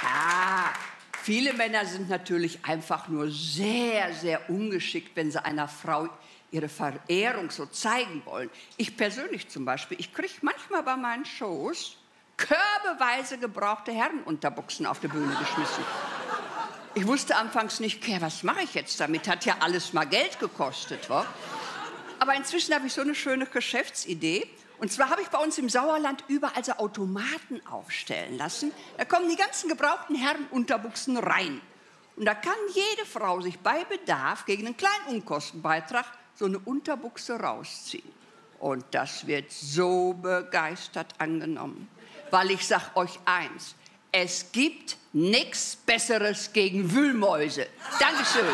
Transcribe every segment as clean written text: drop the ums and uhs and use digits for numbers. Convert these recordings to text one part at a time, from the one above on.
Ja, viele Männer sind natürlich einfach nur sehr, sehr ungeschickt, wenn sie einer Frau ihre Verehrung so zeigen wollen. Ich persönlich zum Beispiel, ich kriege manchmal bei meinen Shows körbeweise gebrauchte Herrenunterbuchsen auf die Bühne geschmissen. Ich wusste anfangs nicht, was mache ich jetzt damit? Hat ja alles mal Geld gekostet, wa? Aber inzwischen habe ich so eine schöne Geschäftsidee. Und zwar habe ich bei uns im Sauerland überall so Automaten aufstellen lassen. Da kommen die ganzen gebrauchten Herrenunterbuchsen rein. Und da kann jede Frau sich bei Bedarf gegen einen kleinen Unkostenbeitrag so eine Unterbuchse rausziehen. Und das wird so begeistert angenommen. Weil ich sag euch eins, es gibt nichts Besseres gegen Wühlmäuse. Dankeschön.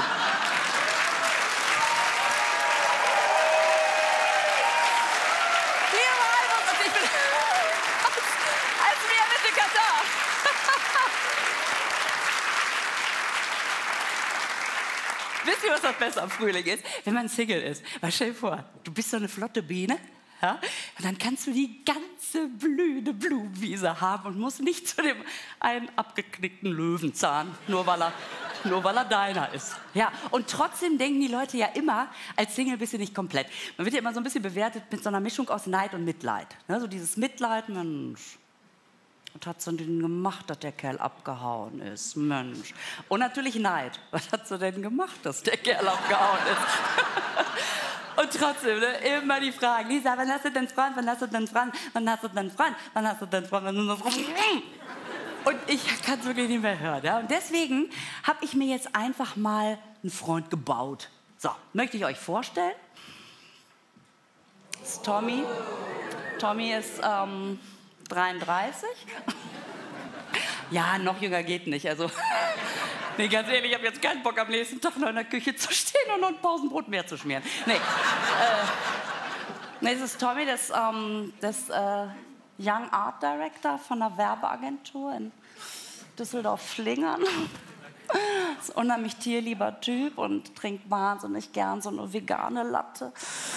Wisst ihr, was das Beste am Frühling ist? Wenn man Single ist. Weil stell dir vor, du bist so eine flotte Biene, ja? Und dann kannst du die ganze blühende Blumenwiese haben und musst nicht zu dem einen abgeknickten Löwenzahn, nur weil er deiner ist. Ja, und trotzdem denken die Leute ja immer, als Single bist du nicht komplett. Man wird ja immer so ein bisschen bewertet mit so einer Mischung aus Neid und Mitleid. Ja, so dieses Mitleid, Mensch, was hat sie denn gemacht, dass der Kerl abgehauen ist? Mensch. Und natürlich Neid. Was hat sie denn gemacht, dass der Kerl abgehauen ist? Und trotzdem, ne, immer die Fragen. Lisa, wann hast du denn Freund? Wann hast du denn Freund? Wann hast du denn Freund? Wann hast du denn Freund? Und ich kann es wirklich nicht mehr hören. Ja? Und deswegen habe ich mir jetzt einfach mal einen Freund gebaut. So, möchte ich euch vorstellen. Das ist Tommy. Tommy ist 33. Ja, noch jünger geht nicht. Also, nee, ganz ehrlich, ich habe jetzt keinen Bock, am nächsten Tag noch in der Küche zu stehen und noch ein Pausenbrot mehr zu schmieren. Nee, das ist Tommy, das Young Art Director von einer Werbeagentur in Düsseldorf-Flingern. Ist ein unheimlich tierlieber Typ und trinkt wahnsinnig gern so eine vegane Latte.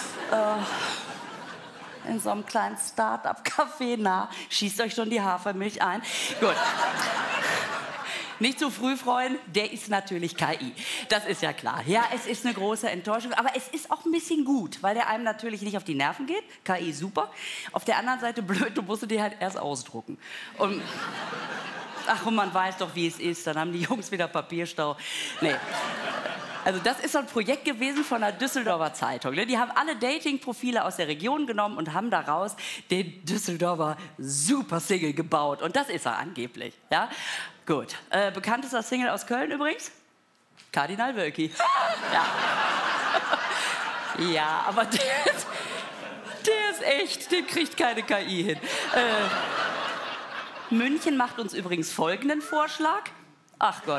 In so einem kleinen Start-up-Café nah. Schießt euch schon die Hafermilch ein. Gut. Nicht zu früh freuen, der ist natürlich KI. Das ist ja klar. Ja, es ist eine große Enttäuschung, aber es ist auch ein bisschen gut, weil der einem natürlich nicht auf die Nerven geht. KI super. Auf der anderen Seite blöd, du musst du dir halt erst ausdrucken. Und und man weiß doch, wie es ist. Dann haben die Jungs wieder Papierstau. Nee. Also das ist so ein Projekt gewesen von der Düsseldorfer Zeitung. Die haben alle Dating-Profile aus der Region genommen und haben daraus den Düsseldorfer Super-Single gebaut. Und das ist er angeblich. Ja? Gut. Bekanntester Single aus Köln übrigens? Kardinal Wölki. Ja. Ja, aber der ist echt, den kriegt keine KI hin. München macht uns übrigens folgenden Vorschlag. Ach Gott.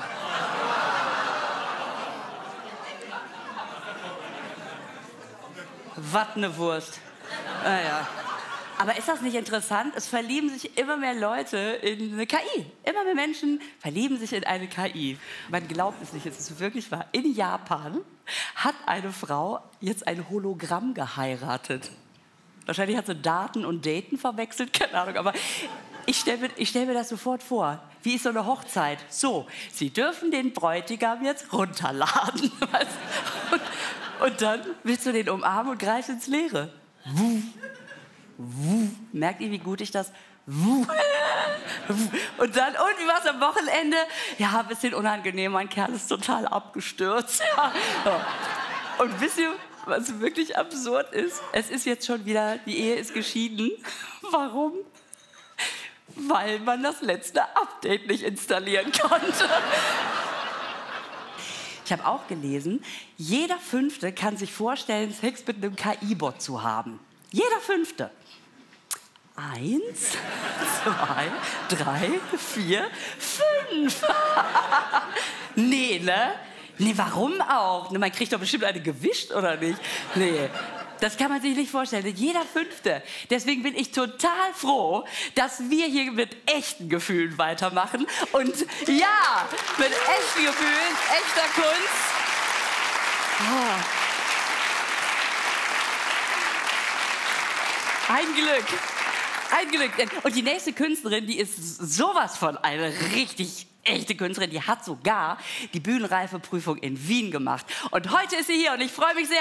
Was eine Wurst. Naja. Aber ist das nicht interessant? Es verlieben sich immer mehr Leute in eine KI. Immer mehr Menschen verlieben sich in eine KI. Man glaubt es nicht, es ist wirklich wahr. In Japan hat eine Frau jetzt ein Hologramm geheiratet. Wahrscheinlich hat sie Daten und Daten verwechselt, keine Ahnung. Aber ich stell mir das sofort vor. Wie ist so eine Hochzeit? So, Sie dürfen den Bräutigam jetzt runterladen. Und dann willst du den umarmen und greifst ins Leere. Wuh. Wuh. Merkt ihr, wie gut ich das... Wuh. Und dann, und wie war's am Wochenende? Ja, ein bisschen unangenehm, mein Kerl ist total abgestürzt. Ja. Und wisst ihr, was wirklich absurd ist? Es ist jetzt schon wieder, die Ehe ist geschieden. Warum? Weil man das letzte Update nicht installieren konnte. Ich habe auch gelesen, jeder Fünfte kann sich vorstellen, Sex mit einem KI-Bot zu haben. Jeder Fünfte. 1, 2, 3, 4, 5. Nee, ne? Nee, warum auch? Man kriegt doch bestimmt eine gewischt, oder nicht? Nee, das kann man sich nicht vorstellen. Jeder Fünfte. Deswegen bin ich total froh, dass wir hier mit echten Gefühlen weitermachen. Und ja, mit echten Gefühlen, echter Kunst. Oh. Ein Glück. Ein Glück. Und die nächste Künstlerin, die ist sowas von eine richtig echte Künstlerin, die hat sogar die Bühnenreifeprüfung in Wien gemacht. Und heute ist sie hier und ich freue mich sehr.